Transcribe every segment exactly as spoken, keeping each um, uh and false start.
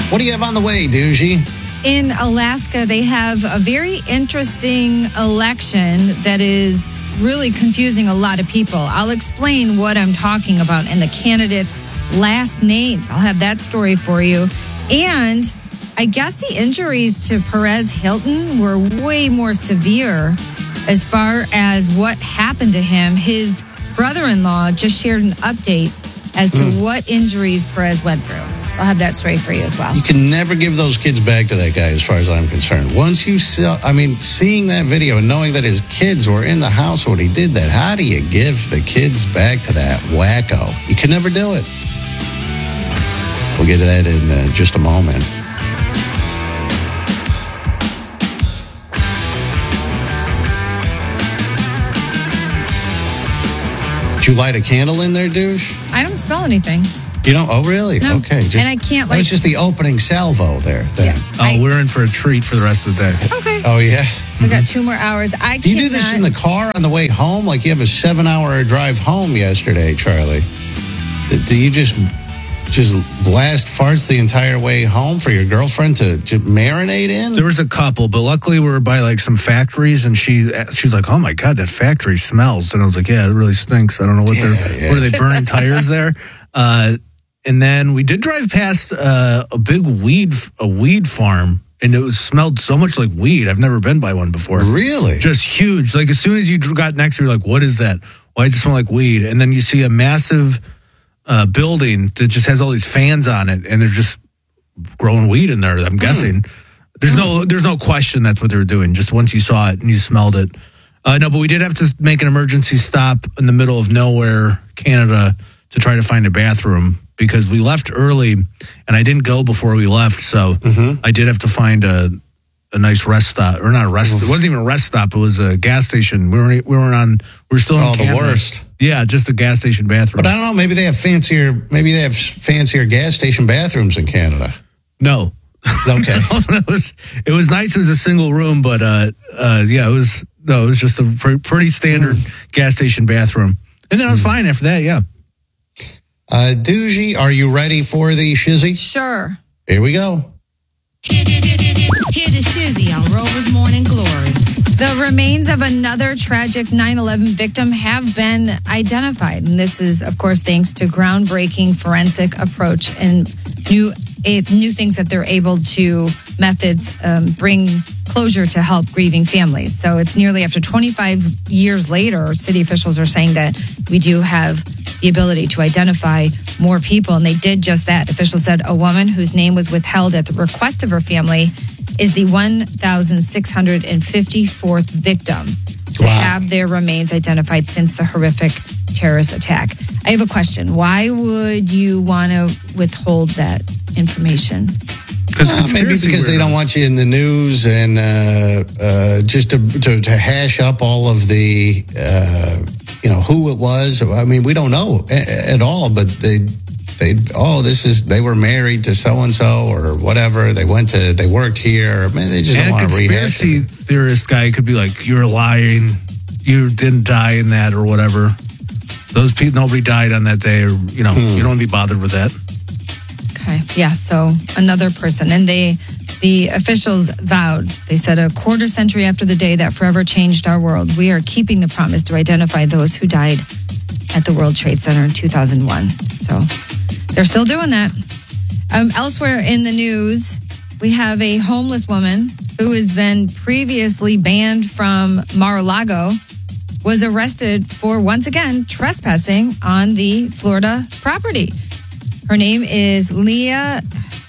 What do you have on the way, Doogie? In Alaska, they have a very interesting election that is really confusing a lot of people. I'll explain what I'm talking about and the candidates' last names. I'll have that story for you. And I guess the injuries to Perez Hilton were way more severe as far as what happened to him. His brother-in-law just shared an update as to mm. what injuries Perez went through. I'll have that story for you as well. You can never give those kids back to that guy as far as I'm concerned. Once you saw, I mean, seeing that video and knowing that his kids were in the house when he did that, how do you give the kids back to that wacko? You can never do it. We'll get to that in uh, just a moment. Did you light a candle in there, douche? I don't smell anything. You don't? Oh, really? No. Okay. Just, and I can't, like... That was just the opening salvo there. Then. Yeah. Oh, I, we're in for a treat for the rest of the day. Okay. Oh, yeah? We got two more hours. I Do you do this in the car on the way home? Like you have a seven-hour drive home yesterday, Charlie. Do you just just blast farts the entire way home for your girlfriend to, to marinate in? There was a couple, but luckily we were by like some factories, and she she's like, "Oh my God, that factory smells." And I was like, "Yeah, it really stinks. I don't know what yeah, they're yeah. what are they burning tires there?" Uh, and then we did drive past uh, a big weed a weed farm, and it was smelled so much like weed. I've never been by one before. Really? Just huge. Like as soon as you got next to it, you're like, "What is that? Why does it smell like weed?" And then you see a massive uh, building that just has all these fans on it, and they're just growing weed in there. I'm guessing. Mm. There's no there's no question that's what they were doing. Just once you saw it and you smelled it. Uh, no, but we did have to make an emergency stop in the middle of nowhere, Canada, to try to find a bathroom because we left early and I didn't go before we left. So mm-hmm. I did have to find a a nice rest stop, or not a rest. It wasn't even a rest stop. It was a gas station. We were we were on. We were still oh, in Canada. The worst. Yeah, just a gas station bathroom. But I don't know. Maybe they have fancier. Maybe they have fancier gas station bathrooms in Canada. No. Okay. no, it was it was nice. It was a single room, but uh, uh, yeah, it was no. It was just a pr- pretty standard mm. gas station bathroom, and then I was mm. fine after that. Yeah. Uh, Doogie, are you ready for the shizzy? Sure. Here we go. Hear the shizzy on Rover's Morning Glory. The remains of another tragic nine eleven victim have been identified. And this is, of course, thanks to groundbreaking forensic approach and new new things that they're able to, methods, um, bring closure to help grieving families. So it's nearly after twenty-five years later, city officials are saying that we do have the ability to identify more people. And they did just that. Officials said a woman whose name was withheld at the request of her family is the one thousand six hundred fifty-fourth victim to wow. have their remains identified since the horrific terrorist attack. I have a question. Why would you want to withhold that information? Well, maybe because they don't want you in the news and uh, uh, just to, to to hash up all of the, uh, you know, who it was. I mean, we don't know at all, but they, they, oh, this is, they were married to so-and-so or whatever. They went to, they worked here. Man, they just and don't want to rehash it. A conspiracy theorist guy could be like, you're lying. You didn't die in that or whatever. Those people, nobody died on that day, or, you know, hmm. you don't want to be bothered with that. Okay, yeah, so another person. And they, the officials vowed, they said a quarter century after the day that forever changed our world, we are keeping the promise to identify those who died at the World Trade Center in two thousand one. So they're still doing that. Um, elsewhere in the news, we have a homeless woman who has been previously banned from Mar-a-Lago, was arrested for, once again, trespassing on the Florida property. Her name is Leah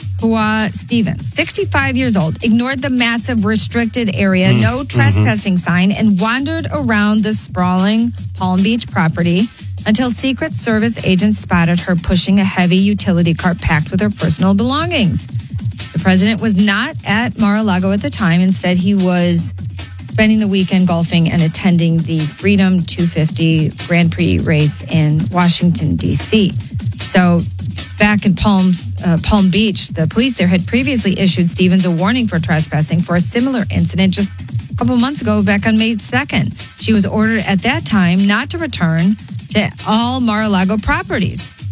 Hua Stevens, sixty-five years old, ignored the massive restricted area, mm, no trespassing mm-hmm. sign, and wandered around the sprawling Palm Beach property until Secret Service agents spotted her pushing a heavy utility cart packed with her personal belongings. The president was not at Mar-a-Lago at the time. Instead, he was spending the weekend golfing and attending the Freedom two fifty Grand Prix race in Washington, D C. So back in Palms, uh, Palm Beach, the police there had previously issued Stevens a warning for trespassing for a similar incident just a couple months ago, back on May second. She was ordered at that time not to return to all Mar-a-Lago properties.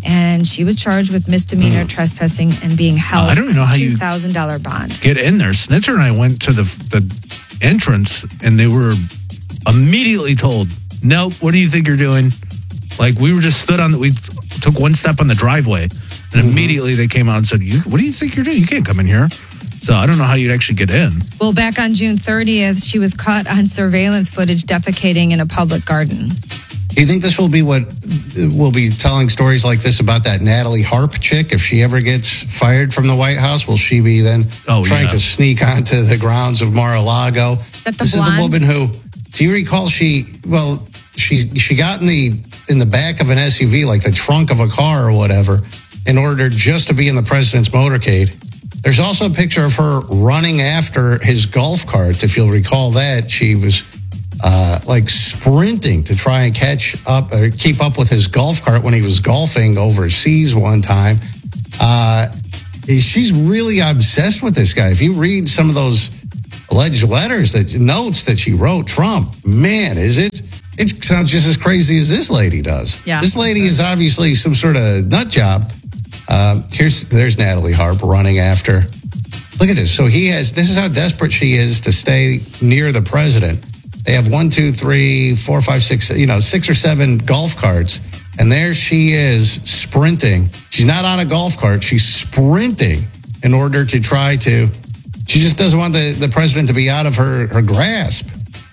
and she was charged with misdemeanor trespassing and being held I don't know how a you- two thousand dollars bond. Get in there. Snitzer and I went to the the entrance, and they were immediately told, "Nope. What do you think you're doing?" Like we were just stood on the. We took one step on the driveway, and Mm-hmm. immediately they came out and said, "You, what do you think you're doing? You can't come in here." So I don't know how you'd actually get in. Well, back on June thirtieth, she was caught on surveillance footage defecating in a public garden. Do you think this will be what will be telling stories like this about that Natalie Harp chick? If she ever gets fired from the White House, will she be then Oh, trying yeah. to sneak onto the grounds of Mar-a-Lago? that the This blonde? is the woman who. Do you recall she? Well, she she got in the in the back of an S U V, like the trunk of a car or whatever, in order just to be in the president's motorcade. There's also a picture of her running after his golf carts. If you'll recall that, she was uh, like sprinting to try and catch up or keep up with his golf cart when he was golfing overseas one time. Uh, she's really obsessed with this guy. If you read some of those alleged letters, that notes that she wrote Trump, man, is it? It sounds just as crazy as this lady does. Yeah. This lady is obviously some sort of nut job. Um, here's there's Natalie Harp running after. Look at this. So he has. This is how desperate she is to stay near the president. They have one, two, three, four, five, six. You know, six or seven golf carts, and there she is sprinting. She's not on a golf cart. She's sprinting in order to try to. She just doesn't want the, the president to be out of her, her grasp.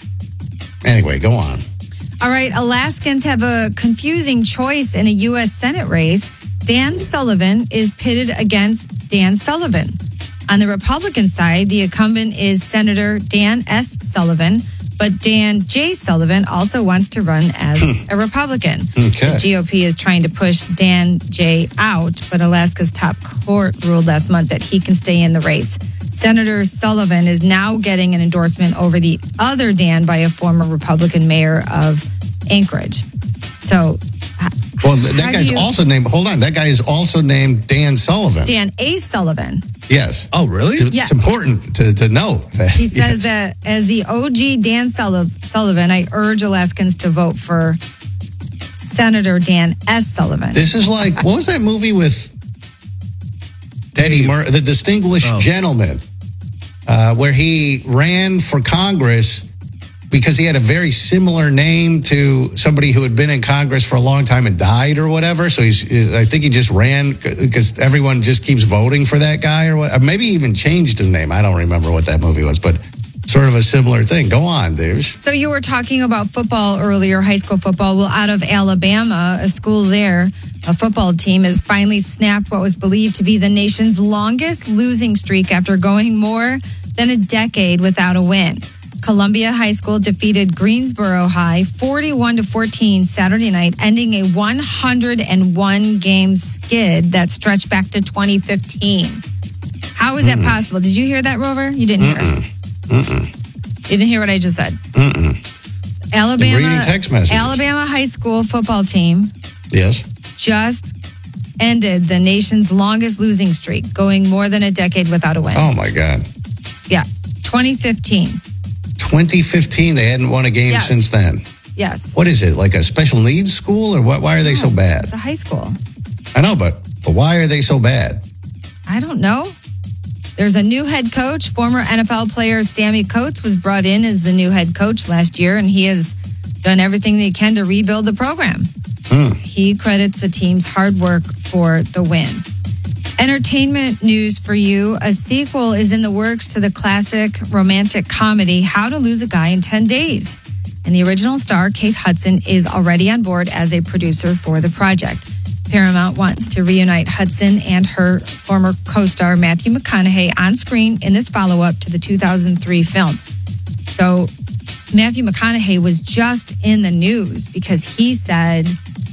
Anyway, go on. All right, Alaskans have a confusing choice in a U S Senate race. Dan Sullivan is pitted against Dan Sullivan. On the Republican side, the incumbent is Senator Dan S. Sullivan, but Dan J. Sullivan also wants to run as a Republican. Okay. The G O P is trying to push Dan J. out, but Alaska's top court ruled last month that he can stay in the race. Senator Sullivan is now getting an endorsement over the other Dan by a former Republican mayor of Anchorage. So, Well, th- how that do guy's you- also named. Hold on, that guy is also named Dan Sullivan. Dan A. Sullivan. Yes. Oh, really? It's, Yeah. it's important to, to know that. He says yes. that as the O G Dan Sulliv- Sullivan, I urge Alaskans to vote for Senator Dan S. Sullivan. This is like, what was that movie with Eddie Murphy, The Distinguished Oh. Gentleman, uh, where he ran for Congress because he had a very similar name to somebody who had been in Congress for a long time and died or whatever. So he's, he's I think he just ran because everyone just keeps voting for that guy or what. Maybe he even changed his name. I don't remember what that movie was, but sort of a similar thing. Go on, Dave. So you were talking about football earlier, high school football. Well, out of Alabama, a school there, a football team has finally snapped what was believed to be the nation's longest losing streak after going more than a decade without a win. Columbia High School defeated Greensboro High forty-one to fourteen Saturday night, ending a one hundred one game skid that stretched back to twenty fifteen. How is that possible? Did you hear that, Rover? You didn't hear it. Mm-mm. You didn't hear what I just said. Mm-mm. Alabama, I'm reading text messages. Alabama high school football team Yes. just ended the nation's longest losing streak, going more than a decade without a win. Oh, my God. Yeah, twenty fifteen. twenty fifteen, they hadn't won a game Yes. since then. Yes. What is it, like a special needs school, or what? Why are they so bad? It's a high school. I know, but, but why are they so bad? I don't know. There's a new head coach. Former N F L player Sammy Coates was brought in as the new head coach last year, and he has done everything that he can to rebuild the program. Hmm. He credits the team's hard work for the win. Entertainment news for you. A sequel is in the works to the classic romantic comedy, How to Lose a Guy in ten days. And the original star, Kate Hudson, is already on board as a producer for the project. Paramount wants to reunite Hudson and her former co-star, Matthew McConaughey, on screen in this follow-up to the two thousand three film. So Matthew McConaughey was just in the news because he said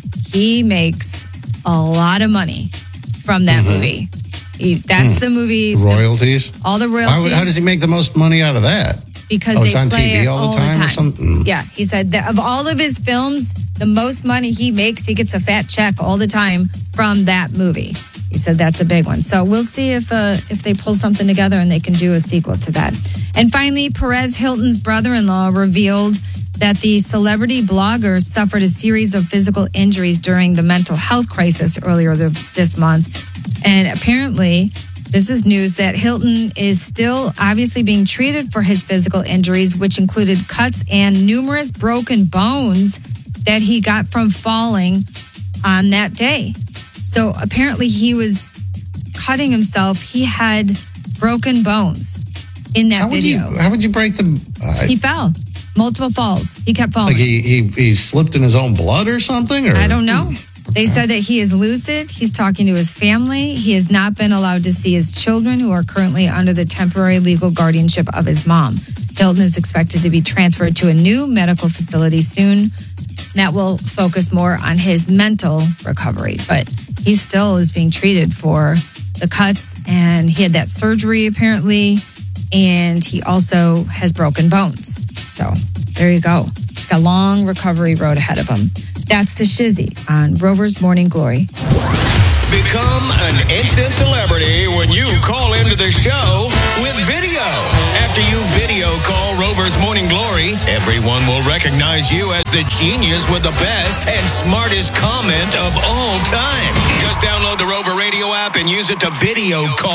he makes a lot of money from that Mm-hmm. movie. He, that's the movie. Royalties? All the Why, royalties. would- how does he make the most money out of that? Because Oh, they it's on play T V it all the time or something? Yeah, he said that of all of his films, the most money he makes, he gets a fat check all the time from that movie. He said that's a big one. So we'll see if uh, if they pull something together and they can do a sequel to that. And finally, Perez Hilton's brother-in-law revealed that the celebrity blogger suffered a series of physical injuries during the mental health crisis earlier this month. And apparently, this is news that Hilton is still obviously being treated for his physical injuries, which included cuts and numerous broken bones that he got from falling on that day. So apparently he was cutting himself. He had broken bones in that how would video. You, how would you break them? Uh, he fell. Multiple falls. He kept falling. Like he, he he slipped in his own blood or something? Or? I don't know. They said that he is lucid. He's talking to his family. He has not been allowed to see his children, who are currently under the temporary legal guardianship of his mom. Hilton is expected to be transferred to a new medical facility soon. That will focus more on his mental recovery. But he still is being treated for the cuts, and he had that surgery apparently, and he also has broken bones. So there you go. He's got a long recovery road ahead of him. That's the Shizzy on Rover's Morning Glory. Become an instant celebrity when you call into the show with video. After you video call Rover's Morning Glory, everyone will recognize you as the genius with the best and smartest comment of all time. Just download the Rover Radio app and use it to video call